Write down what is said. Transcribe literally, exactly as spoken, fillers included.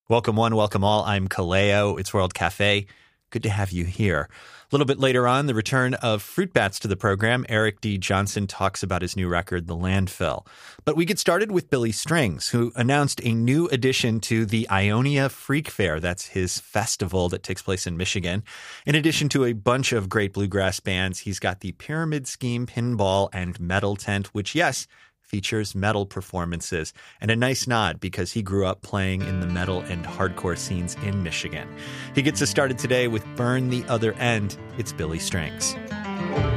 Welcome one, welcome all. I'm Kaleo. It's World Cafe. Good to have you here. A little bit later on, the return of Fruit Bats to the program. Eric D. Johnson talks about his new record, The Landfill. But we get started with Billy Strings, who announced a new addition to the Ionia Freak Fair. That's his festival that takes place in Michigan. In addition to a bunch of great bluegrass bands, he's got the Pyramid Scheme Pinball and Metal Tent, which, yes, features metal performances, and a nice nod because he grew up playing in the metal and hardcore scenes in Michigan. He gets us started today with Burn the Other End. It's Billy Strings.